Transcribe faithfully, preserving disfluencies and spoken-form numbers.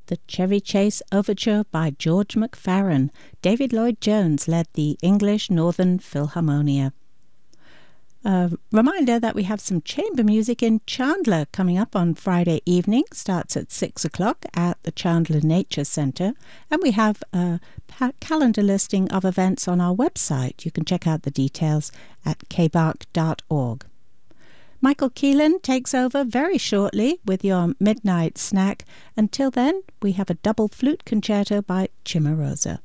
The Chevy Chase Overture by George McFerrin. David Lloyd-Jones led the English Northern Philharmonia. A reminder that we have some chamber music in Chandler coming up on Friday evening. Starts at six o'clock at the Chandler Nature Center. And we have a pa- calendar listing of events on our website. You can check out the details at k b a r c dot org. Michael Keelan takes over very shortly with your midnight snack. Until then, we have a double flute concerto by Cimarosa.